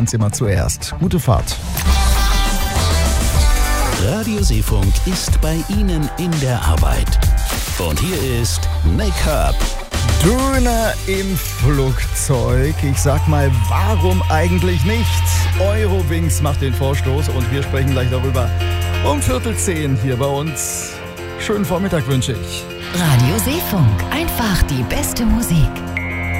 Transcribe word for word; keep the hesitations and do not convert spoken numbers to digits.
Wohnzimmer zuerst. Gute Fahrt. Radio Seefunk ist bei Ihnen in der Arbeit. Und hier ist Make-up. Döner im Flugzeug. Ich sag mal, warum eigentlich nicht? Eurowings macht den Vorstoß und wir sprechen gleich darüber um Viertel zehn hier bei uns. Schönen Vormittag wünsche ich. Radio Seefunk. Einfach die beste Musik.